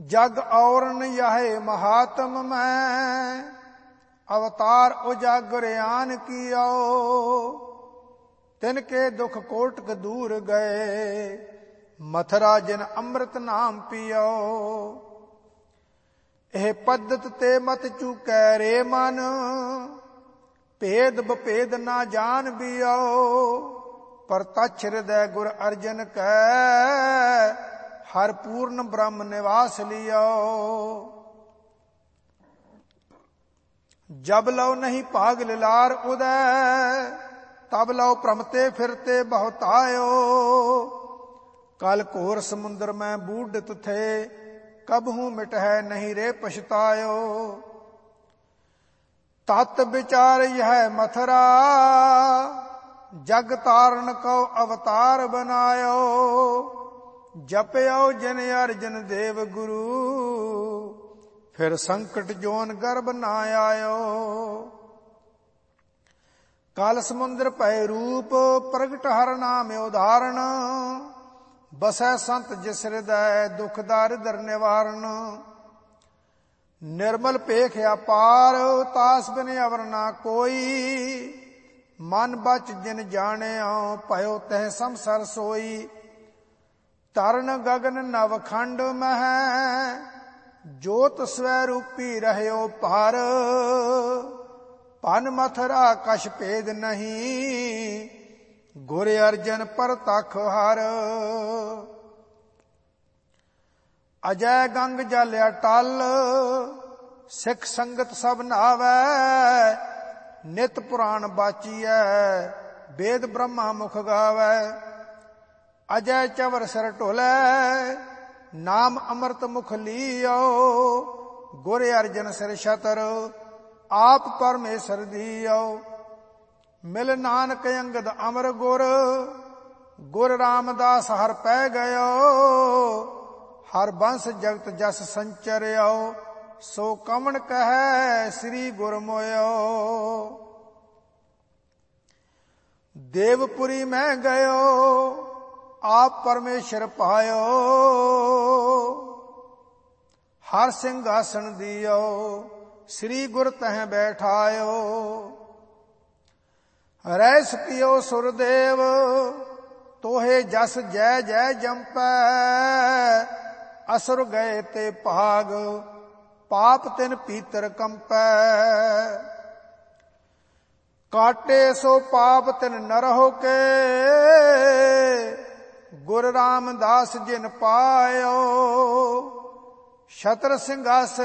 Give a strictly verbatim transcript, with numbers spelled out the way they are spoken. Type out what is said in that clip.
जग औरन यहे महात्म मैं, अवतार उजागरयान कियो। तिनके दुख कोटक दूर गए, मथुरा जिन अमृत नाम पियो। एह पद्धत ते मत चूकै रे मन, भेद बभेद ना जान बियो। पर तछ हृदय गुर अर्जन कै, हर पूर्ण ब्रह्म निवास लियो। जब लो नहीं भाग लिलार उदय, तब लो भ्रमते फिरते बहुतायो। कल घोर समुद्र में बूढ़त थे, कबहू मिट है नहीं रे पछतायो। तत् विचार यह मथुरा, जग तारण को अवतार बनायो। जपयो जिन अर्जन देव गुरु, फिर संकट जोन गर्भ ना आयो। काल समुद्र पै रूप, प्रगट हर नाम उदाहरण। बसै संत जिस हृदय, दुख दारिद्र निवारण। निर्मल पेख अपार, तास बिन अवर ना कोई। मन बच जिन जाने, भयो तह समसर सोई। तरण गगन नवखंड मह, जोत स्वरूपी रहयो पार। पन मथुरा कछ भेद नहीं, गुर अर्जन पर तख हर। अजय गंग जल अटल, सिख संगत सब नावै। नित पुराण बाचीਐ, वेद ब्रह्मा मुख गावै। अजय चवर सिर ढोलै, नाम अमृत मुख लियो। गुर अर्जन सिर छतर, आप परमेश्वर दियो। मिल नानक अंगद अमर गुर, गुर रामदास हर पै गयो। हर बंस जगत जस संचर्यो, सो कवण कहे श्री गुर मोयो। देवपुरी में गयो, आप परमेश्वर पायो। हर सिंहासन दियो, श्री गुर तह बैठायो। रैस कियो सुरदेव, तोहे जस जय जय जंपै। असुर गए ते भाग, पाप तिन पीतर कंपै। काटे सो पाप तिन नरहो के, गुर रामदास जिन पायो। छतर सिंहासन